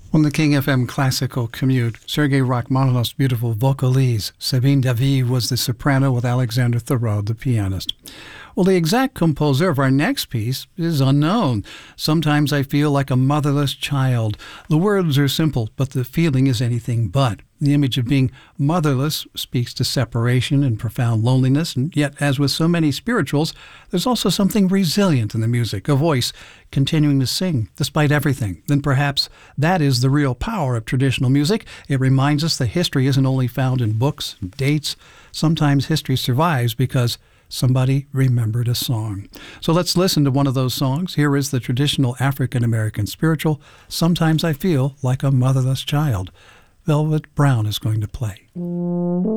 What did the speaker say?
On the King FM Classical Commute, Sergei Rachmaninoff's beautiful vocalese, Sabine Davy, was the soprano with Alexander Thurau, the pianist. Well, the exact composer of our next piece is unknown. Sometimes I feel like a motherless child. The words are simple, but the feeling is anything but. The image of being motherless speaks to separation and profound loneliness, and yet, as with so many spirituals, there's also something resilient in the music, a voice continuing to sing despite everything. Then perhaps that is the real power of traditional music. It reminds us that history isn't only found in books and dates. Sometimes history survives because somebody remembered a song. So let's listen to one of those songs. Here is the traditional African-American spiritual, Sometimes I Feel Like a Motherless Child. Velvet Brown is going to play.